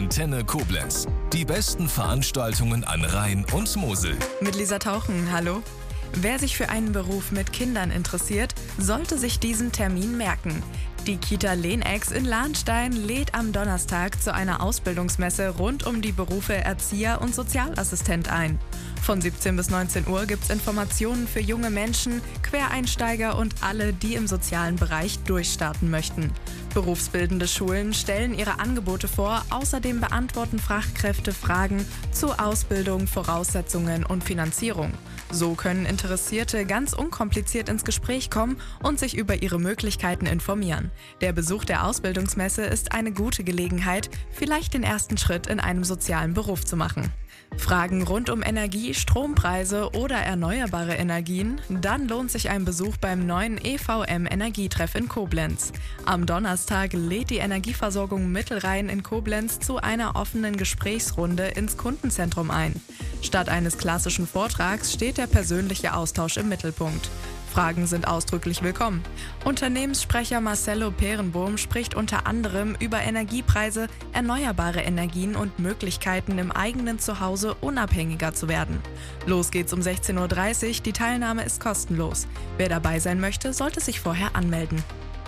Antenne Koblenz. Die besten Veranstaltungen an Rhein und Mosel. Mit Lisa Tauchen, hallo. Wer sich für einen Beruf mit Kindern interessiert, sollte sich diesen Termin merken. Die Kita Lehnex in Lahnstein lädt am Donnerstag zu einer Ausbildungsmesse rund um die Berufe Erzieher und Sozialassistent ein. Von 17 bis 19 Uhr gibt es Informationen für junge Menschen, Quereinsteiger und alle, die im sozialen Bereich durchstarten möchten. Berufsbildende Schulen stellen ihre Angebote vor, außerdem beantworten Fachkräfte Fragen zu Ausbildung, Voraussetzungen und Finanzierung. So können Interessierte ganz unkompliziert ins Gespräch kommen und sich über ihre Möglichkeiten informieren. Der Besuch der Ausbildungsmesse ist eine gute Gelegenheit, vielleicht den ersten Schritt in einem sozialen Beruf zu machen. Fragen rund um Energie, Strompreise oder erneuerbare Energien? Dann lohnt sich ein Besuch beim neuen EVM Energietreff in Koblenz. Am Donnerstag lädt die Energieversorgung Mittelrhein in Koblenz zu einer offenen Gesprächsrunde ins Kundenzentrum ein. Statt eines klassischen Vortrags steht der persönliche Austausch im Mittelpunkt. Fragen sind ausdrücklich willkommen. Unternehmenssprecher Marcello Perenbohm spricht unter anderem über Energiepreise, erneuerbare Energien und Möglichkeiten im eigenen Zuhause unabhängiger zu werden. Los geht's um 16:30 Uhr, die Teilnahme ist kostenlos. Wer dabei sein möchte, sollte sich vorher anmelden.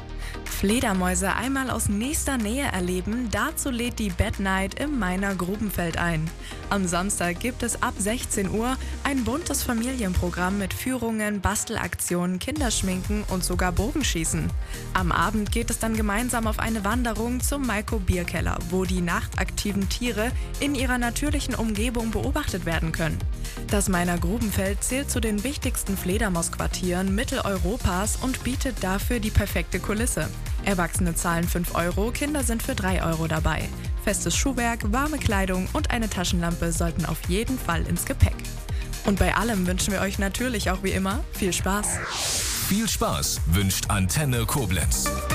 Fledermäuse einmal aus nächster Nähe erleben, dazu lädt die Bad Night im Mainer Grubenfeld ein. Am Samstag gibt es ab 16 Uhr ein buntes Familienprogramm mit Führungen, Bastelaktionen, Kinderschminken und sogar Bogenschießen. Am Abend geht es dann gemeinsam auf eine Wanderung zum Maiko Bierkeller, wo die nachtaktiven Tiere in ihrer natürlichen Umgebung beobachtet werden können. Das Mainer Grubenfeld zählt zu den wichtigsten Fledermausquartieren Mitteleuropas und bietet dafür die perfekte Kulisse. Erwachsene zahlen 5 Euro, Kinder sind für 3 Euro dabei. Festes Schuhwerk, warme Kleidung und eine Taschenlampe sollten auf jeden Fall ins Gepäck. Und bei allem wünschen wir euch natürlich auch wie immer viel Spaß. Viel Spaß wünscht Antenne Koblenz.